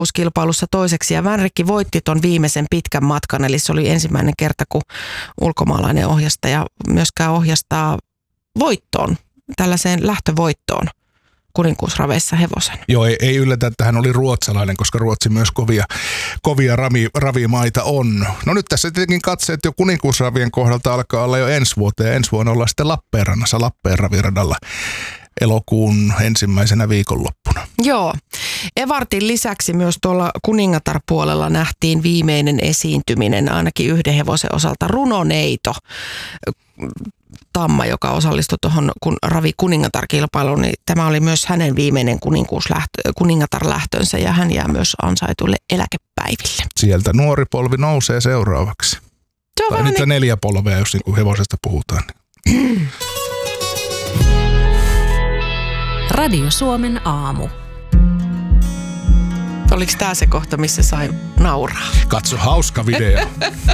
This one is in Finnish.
kilpailussa toiseksi ja Vänrikki voitti ton viimeisen pitkän matkan, eli se oli ensimmäinen kerta, kun ulkomaalainen ohjastaja myöskään ohjastaa voittoon, tällaiseen lähtövoittoon kuninkuusraveissa hevosen. Joo, ei yllätä, että hän oli ruotsalainen, koska Ruotsi myös kovia ravimaita on. No nyt tässä tietenkin katseet jo kuninkuusravien kohdalta alkaa olla jo ensi vuoteen. Ensi vuonna ollaan sitten Lappeenrannassa Lappeen raviradalla elokuun ensimmäisenä viikonloppuna. Joo. Evartin lisäksi myös tuolla Kuningatar-puolella nähtiin viimeinen esiintyminen ainakin yhden hevosen osalta. Runoneito Tamma, joka osallistui tuohon Ravi Kuningatar-kilpailuun, niin tämä oli myös hänen viimeinen Kuningatar-lähtönsä ja hän jää myös ansaituille eläkepäiville. Sieltä nuori polvi nousee seuraavaksi. Tai niitä 4 polvea, jos niin kuin hevosesta puhutaan. Radio Suomen aamu. Oliko tämä se kohta, missä sai nauraa? Katso, hauska video.